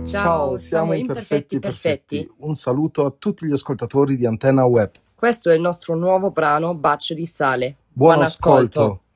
Ciao, siamo Imperfetti Perfetti. Un saluto a tutti gli ascoltatori di Antenna Web. Questo è il nostro nuovo brano Bacio di sale. Buon ascolto.